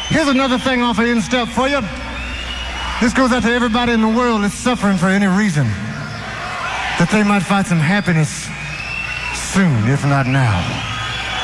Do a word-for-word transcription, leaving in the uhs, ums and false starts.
Here's another thing off of In-Step for you. This goes out to everybody in the world that's suffering for any reason, that they might find some happiness soon, if not now.